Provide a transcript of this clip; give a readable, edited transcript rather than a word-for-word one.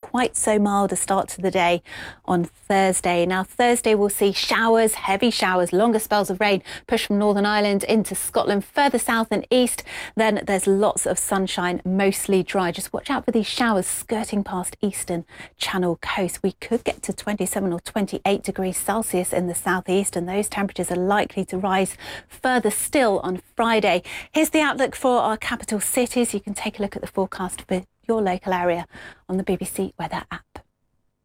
quite so mild a start to the day on Thursday. Now, Thursday we'll see showers, heavy showers, longer spells of rain push from Northern Ireland into Scotland, further south and east. Then there's lots of sunshine, mostly dry. Just watch out for these showers skirting past eastern Channel coast. We could get to 27 or 28 degrees Celsius in the southeast, and those temperatures are likely to rise further still on Friday. Here's the outlook for our capital cities. You can take a look at the forecast for your local area on the BBC Weather app.